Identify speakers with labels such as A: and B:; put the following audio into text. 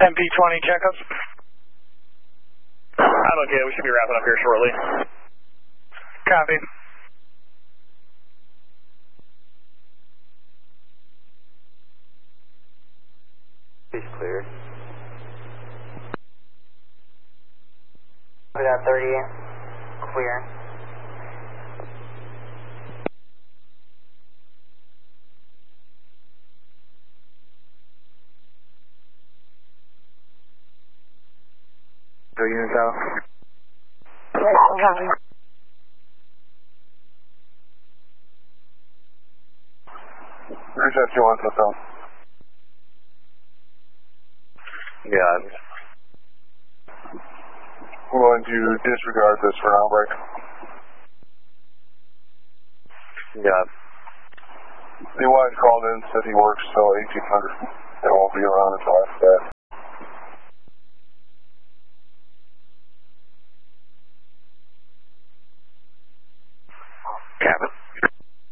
A: MP20 checkups.
B: I'm okay, we should be wrapping up here shortly.
A: Copy.
C: He's cleared. We got 30 clear.
D: Go units out.
A: Yes, copy.
D: Where's that 2-1 system? Yeah. I'm going to disregard this for now, break. Yeah. The one called in said he works till 1800. It won't be around until after that.